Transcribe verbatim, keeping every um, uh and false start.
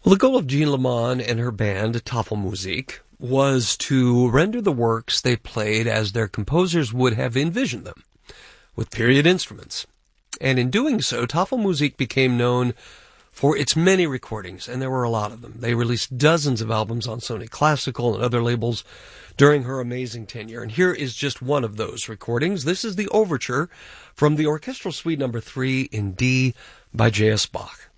Well, the goal of Jean Lamont and her band, Tafelmusik, was to render the works they played as their composers would have envisioned them, with period instruments. And in doing so, Tafelmusik became known for its many recordings, and there were a lot of them. They released dozens of albums on Sony Classical and other labels during her amazing tenure. And here is just one of those recordings. This is the overture from the Orchestral Suite number three in D by J S. Bach.